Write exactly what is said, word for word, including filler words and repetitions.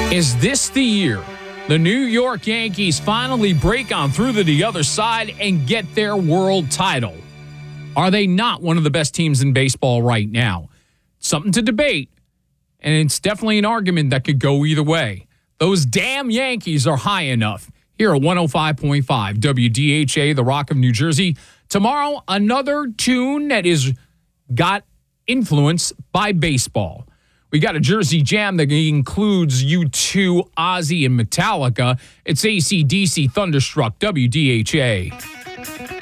Is this the year the New York Yankees finally break on through to the other side and get their world title? Are they not one of the best teams in baseball right now? Something to debate, and it's definitely an argument that could go either way. Those damn Yankees are high enough. Here at one oh five point five W D H A, the Rock of New Jersey. Tomorrow, another tune that is got influence by baseball. We got a Jersey Jam that includes U two, Ozzy, and Metallica. It's A C D C Thunderstruck, W D H A.